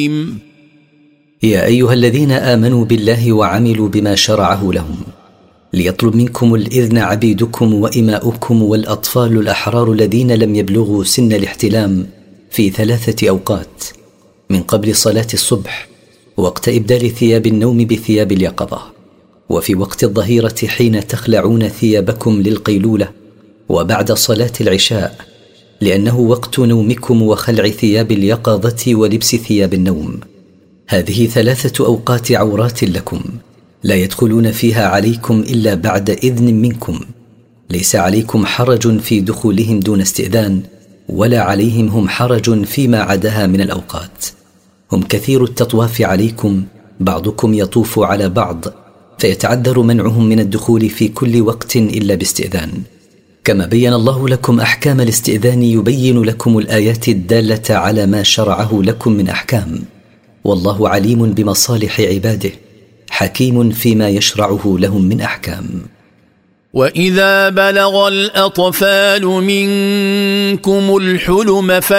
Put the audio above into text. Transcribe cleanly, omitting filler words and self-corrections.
يا أيها الذين آمنوا بالله وعملوا بما شرعه لهم ليطلب منكم الإذن عبيدكم وإماؤكم والأطفال الأحرار الذين لم يبلغوا سن الاحتلام في 3 أوقات: من قبل صلاة الصبح، وقت إبدال ثياب النوم بثياب اليقظة، وفي وقت الظهيرة حين تخلعون ثيابكم للقيلولة، وبعد صلاة العشاء، لأنه وقت نومكم وخلع ثياب اليقظة ولبس ثياب النوم. هذه 3 أوقات عورات لكم لا يدخلون فيها عليكم إلا بعد إذن منكم. ليس عليكم حرج في دخولهم دون استئذان، ولا عليهم هم حرج فيما عداها من الأوقات. هم كثير التطواف عليكم، بعضكم يطوف على بعض، فيتعذر منعهم من الدخول في كل وقت إلا باستئذان. كما بين الله لكم أحكام الاستئذان يبين لكم الآيات الدالة على ما شرعه لكم من أحكام، والله عليم بمصالح عباده حكيم فيما يشرعه لهم من أحكام. وإذا بلغ الأطفال منكم الحلم